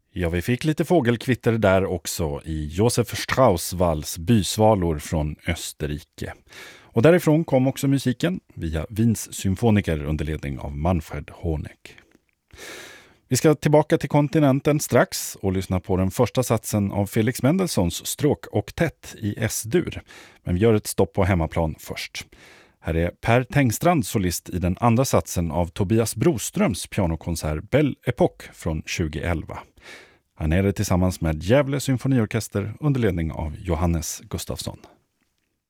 Ja, vi fick lite fågelkvitter där också i Josef Strauss vals Bysvalor från Österrike. Och därifrån kom också musiken via Wiens symfoniker under ledning av Manfred Honeck. Vi ska tillbaka till kontinenten strax och lyssna på den första satsen av Felix Mendelssohns stråkoktett i S-dur. Men vi gör ett stopp på hemmaplan först. Här är Per Tengstrand solist i den andra satsen av Tobias Broströms pianokonsert Belle Époque från 2011. Han är det tillsammans med Gävle symfoniorkester under ledning av Johannes Gustafsson.